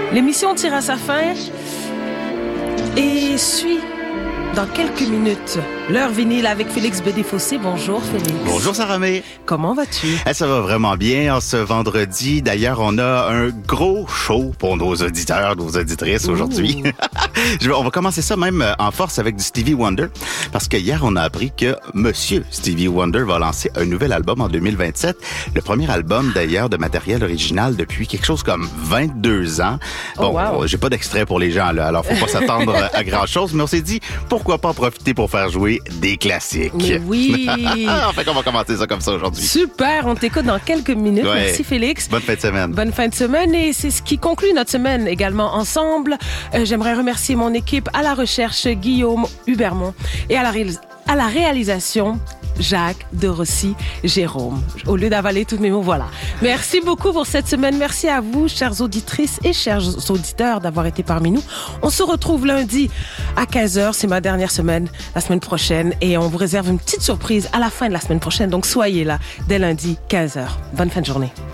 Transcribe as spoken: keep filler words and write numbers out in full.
L'émission tire à sa fin et suit dans quelques minutes l'heure vinyle avec Félix Bédé-Fossé. Bonjour Félix. Bonjour Sarah-Mé. Comment vas-tu? Eh, ça va vraiment bien en ce vendredi. D'ailleurs, on a un gros show pour nos auditeurs, nos auditrices aujourd'hui. Je, on va commencer ça même en force avec du Stevie Wonder. Parce que hier, on a appris que Monsieur Stevie Wonder va lancer un nouvel album en deux mille vingt-sept. Le premier album d'ailleurs de matériel original depuis quelque chose comme vingt-deux ans. Bon, oh, wow. j'ai pas d'extrait pour les gens, là, alors faut pas s'attendre à grand chose. Mais on s'est dit, pourquoi pas en profiter pour faire jouer des classiques. Mais oui. En fait, on va commencer ça comme ça aujourd'hui. Super, on t'écoute dans quelques minutes. Ouais. Merci Félix. Bonne fin de semaine. Bonne fin de semaine et c'est ce qui conclut notre semaine également ensemble. Euh, j'aimerais remercier mon équipe à la recherche, Guillaume Hubermont, et à la, ré- à la réalisation, Jacques de Rossi, Jérôme. Au lieu d'avaler tous mes mots, voilà. Merci beaucoup pour cette semaine. Merci à vous, chères auditrices et chers auditeurs, d'avoir été parmi nous. On se retrouve lundi à quinze heures. C'est ma dernière semaine, la semaine prochaine. Et on vous réserve une petite surprise à la fin de la semaine prochaine. Donc, soyez là dès lundi, quinze heures. Bonne fin de journée.